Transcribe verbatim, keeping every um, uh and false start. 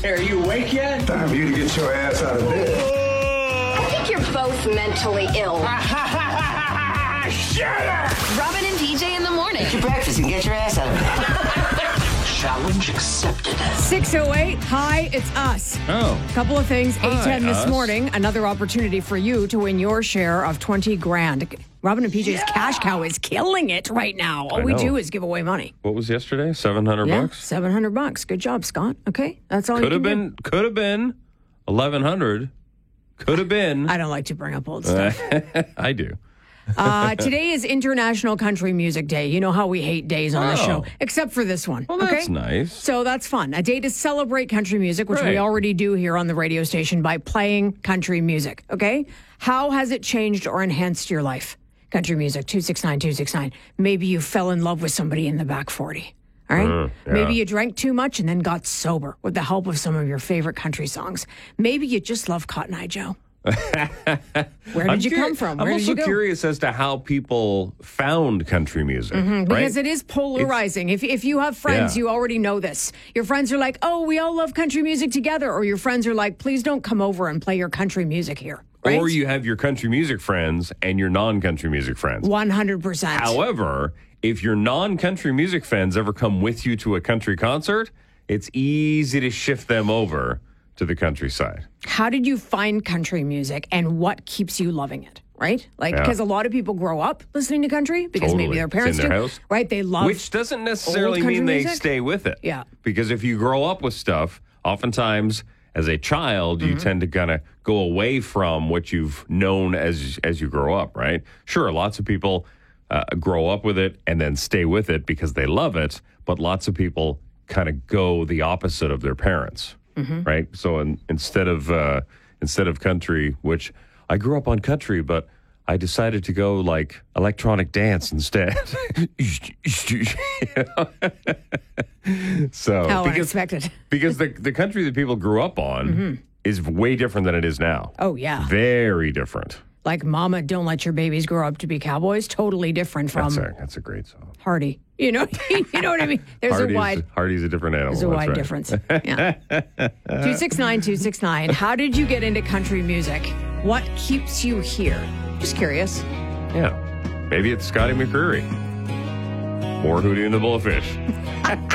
Are you awake yet? Time for you to get your ass out of bed. I think you're both mentally ill. Shut up! Robin and P J in the morning. Get your breakfast and get your ass out of bed. Challenge accepted. six oh eight, hi, it's us. Oh. Couple of things. eight ten Hi, this us. morning, another opportunity for you to win your share of twenty grand. Robin and P J's cash cow is killing it right now. All I we know. do is give away money. What was yesterday? seven hundred Yeah, bucks? seven hundred bucks. Good job, Scott. Okay, that's all Could you have can been, could have been eleven hundred. Could have been. do. I don't like to bring up old stuff. I do. Uh, today is International Country Music Day. You know how we hate days on the Oh. show, except for this one. Well, okay? that's nice. So that's fun. A day to celebrate country music, which we Right. already do here on the radio station by playing country music. Okay? How has it changed or enhanced your life? Country music, two six nine, two six nine. Maybe you fell in love with somebody in the back forty. All right? Mm, yeah. Maybe you drank too much and then got sober with the help of some of your favorite country songs. Maybe you just love Cotton Eye Joe. Where did I'm you curi- come from? Where I'm did also you go? curious as to how people found country music. Because right? it is polarizing. If if you have friends, Yeah. you already know this. Your friends are like, "Oh, we all love country music together," or your friends are like, "Please don't come over and play your country music here." Right? Or you have your country music friends and your non-country music friends. one hundred percent. However, if your non-country music friends ever come with you to a country concert, it's easy to shift them over to the countryside. How did you find country music, and what keeps you loving it? Right? Like, Yeah. because a lot of people grow up listening to country because Totally. maybe their It's parents in their do. house. Right? They love Which doesn't necessarily country mean they music? stay with it. Yeah. Because if you grow up with stuff, oftentimes as a child, Mm-hmm. you tend to kind of go away from what you've known as as you grow up, right? Sure, lots of people uh, grow up with it and then stay with it because they love it, but lots of people kind of go the opposite of their parents, Mm-hmm. right? So in, instead of uh, instead of country, which I grew up on country, but I decided to go like electronic dance instead. So How because, unexpected. because the the country that people grew up on is way different than it is now. Oh, yeah. Very different. Like, Mama, Don't Let Your Babies Grow Up to Be Cowboys. Totally different from That's a, that's a great song. Hardy. You know, you know what I mean? There's Hardy's, a wide... Hardy's a different animal. There's a that's wide right. difference. Yeah. two six nine, two six nine. How did you get into country music? What keeps you here? Just curious. Yeah. Maybe it's Scotty McCreery. Or Hootie and the Bullfish.